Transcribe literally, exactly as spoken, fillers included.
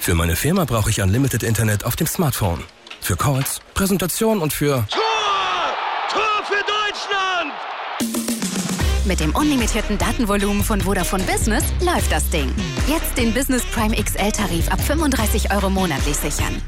Für meine Firma brauche ich Unlimited Internet auf dem Smartphone. Für Calls, Präsentation und für... Tor! Tor für Deutschland! Mit dem unlimitierten Datenvolumen von Vodafone Business läuft das Ding. Jetzt den Business Prime X L-Tarif ab fünfunddreißig Euro monatlich sichern.